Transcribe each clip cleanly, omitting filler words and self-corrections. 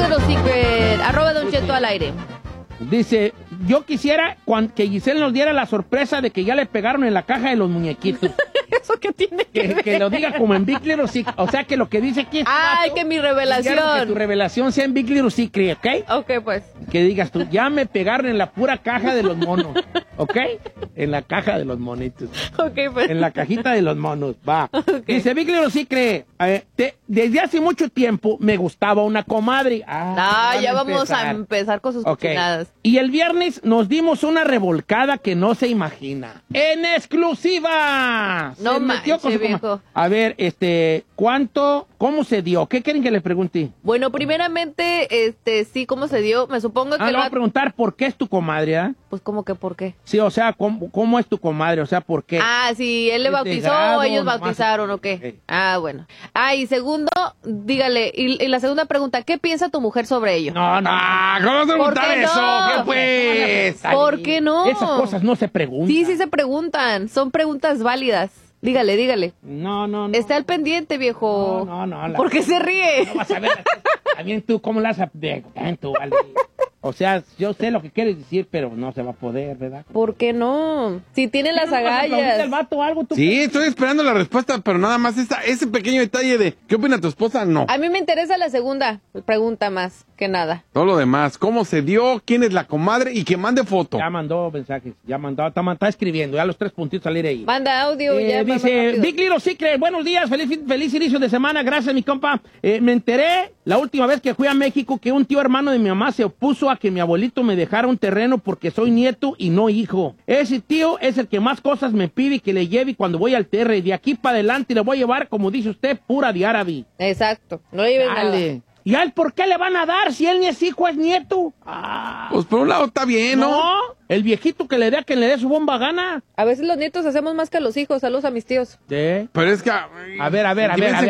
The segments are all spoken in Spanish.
Little Secret, @Don Cheto al aire. Dice, yo quisiera que Giselle nos diera la sorpresa de que ya le pegaron en la caja de los muñequitos. ¿Eso qué tiene que ver? Que lo diga como en Big Little Secret. O sea, que lo que dice aquí es... Ay, que mi revelación. Que tu revelación sea en Big Little Secret, ¿ok? Ok, pues. Que digas tú, ya me pegaron en la pura caja de los monos, ¿ok? En la caja de los monitos. Ok, pues. En la cajita de los monos, va. Okay. Dice, Big Little Secret, desde hace mucho tiempo me gustaba una comadre. Ya vamos a empezar con sus cochinadas. Y el viernes nos dimos una revolcada que no se imagina. ¡En exclusiva! No manches, viejo. A ver, ¿cómo se dio? ¿Qué quieren que le pregunte? Bueno, primeramente, sí, ¿cómo se dio? Me supongo que... le voy a preguntar por qué es tu comadre, ¿ah? Pues, ¿cómo que por qué? Sí, o sea, ¿cómo es tu comadre? O sea, ¿por qué? Sí, él le bautizó o ellos bautizaron, ¿o qué? Okay. Bueno. Y segundo, dígale, y la segunda pregunta, ¿qué piensa tu mujer sobre ello? No. ¿Cómo se preguntar eso? ¿Qué pues? ¿Por qué no? Esas cosas no se preguntan. Sí se preguntan. Son preguntas válidas. Dígale. No. Está al pendiente, viejo. No. ¿Por qué se ríe? No vas a ver. También tú, ¿cómo la has tú, vale? O sea, yo sé lo que quieres decir, pero no se va a poder, ¿verdad? ¿Por qué no? Si tiene las agallas. ¿El vato algo? ¿Tú sí, estoy esperando la respuesta, pero nada más ese pequeño detalle de ¿qué opina tu esposa? No. A mí me interesa la segunda pregunta más que nada. Todo lo demás, ¿cómo se dio? ¿Quién es la comadre? Y que mande foto. Ya mandó mensajes, está escribiendo, ya los 3 puntitos salir ahí. Manda audio ya. Dice, Big Little Secret, buenos días, feliz inicio de semana, gracias mi compa. Me enteré la última vez que fui a México que un tío hermano de mi mamá se opuso a que mi abuelito me dejara un terreno porque soy nieto y no hijo. Ese tío es el que más cosas me pide que le lleve cuando voy al terre. De aquí para adelante le voy a llevar, como dice usted, pura de árabe. Exacto, no le lleves nada. ¿Y a él por qué le van a dar si él ni es hijo, es nieto? Pues por un lado está bien, ¿no? No, el viejito que le dé a quien le dé su bomba gana. A veces los nietos hacemos más que los hijos. Saludos a mis tíos. Sí. Pero es que... A ver.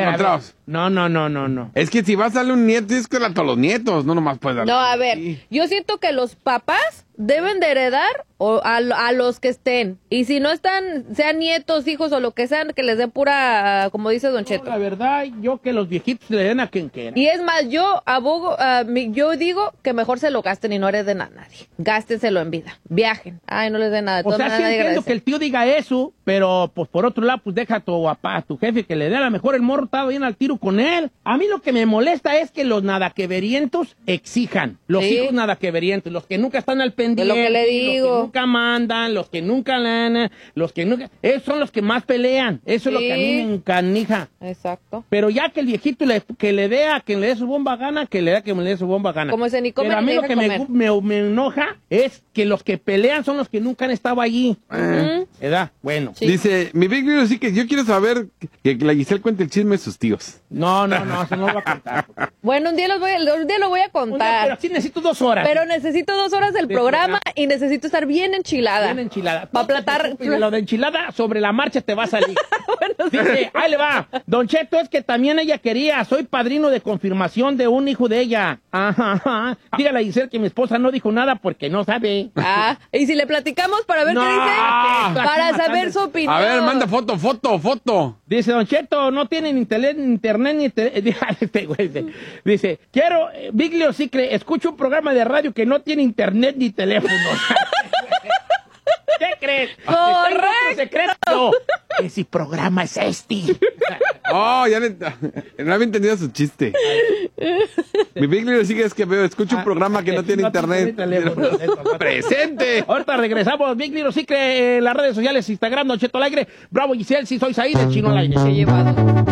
No. Es que si vas a darle un nieto, es que a todos los nietos, no nomás puedes darle. No, a ver, yo siento que los papás deben de heredar a los que estén. Y si no están, sean nietos, hijos o lo que sean, que les den pura, como dice Don Cheto. La verdad, yo que los viejitos le den a quien quiera. Y es más, yo abogo, yo digo que mejor se lo gasten y no hereden a nadie. Gástenselo en vida. Viajen. No les den nada. O sea, sí entiendo que el tío diga eso, pero pues por otro lado, pues deja a tu jefe que le dé. A lo mejor el morro está bien al tiro con él. A mí lo que me molesta es que los nadaqueverientos exijan. Los hijos nadaqueverientos, los que nunca están al pendiente. De lo que le digo. Los que nunca mandan, los que nunca lana, esos son los que más pelean. Eso es lo que a mí me encanija. Exacto. Pero ya que el viejito que le dé a quien le dé su bomba gana, que le dé a quien le dé su bomba gana. Como ese ni come Pero a mí ni lo que me enoja es que los que pelean son los que nunca han estado allí. ¿Verdad? Bueno. Sí. Dice, mi Big Little sí que yo quiero saber que la Giselle cuente el chisme de sus tíos. No, eso no lo voy a contar. Bueno, un día lo voy a contar. Pero sí necesito 2 horas. Pero necesito 2 horas del programa y necesito estar bien enchilada. Bien enchilada. Para aplatar. Lo de enchilada sobre la marcha te va a salir. Bueno, dice, ahí le va. Don Cheto, es que también ella quería. Soy padrino de confirmación de un hijo de ella. Ajá. Dígale a Giselle que mi esposa no dijo nada porque no sabe. Y si le platicamos para ver qué dice, para saber su opinión. A ver, manda foto. Dice, Don Cheto, no tienen internet ni Dice, quiero, Big Little Secret, escucho un programa de radio que no tiene internet ni teléfono. ¿Qué crees? ¡Correcto! Secreto. Ese programa es este. Ya no había entendido su chiste. Mi Big Little Secret es que escucho un programa que no tiene internet. ¡Presente! Ahorita regresamos, Big Little Secret, en las redes sociales, Instagram, Don Cheto al aire, Bravo Giselle, si soy ahí del Chino al aire. Se llevado.